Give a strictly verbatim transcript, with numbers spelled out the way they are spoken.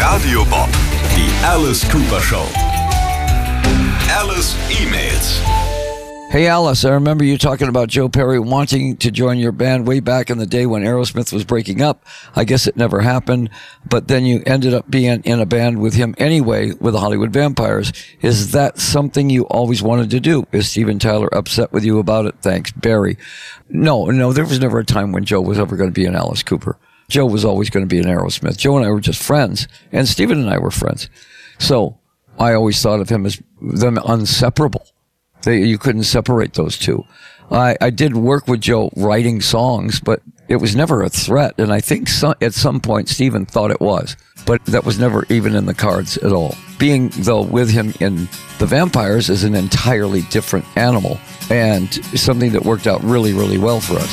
Radio Bob, die Alice Cooper Show. Alice E-Mails. Hey Alice, I remember you talking about Joe Perry wanting to join your band way back in the day when Aerosmith was breaking up. I guess it never happened, but then you ended up being in a band with him anyway with the Hollywood Vampires. Is that something you always wanted to do? Is Steven Tyler upset with you about it? Thanks, Barry. No, no, there was never a time when Joe was ever going to be an Alice Cooper. Joe was always going to be an Aerosmith. Joe and I were just friends, and Steven and I were friends. So I always thought of him as them inseparable. They, you couldn't separate those two. I, I did work with Joe writing songs, but it was never a threat. And I think so, at some point Steven thought it was, but that was never even in the cards at all. Being, though, with him in The Vampires is an entirely different animal and something that worked out really, really well for us.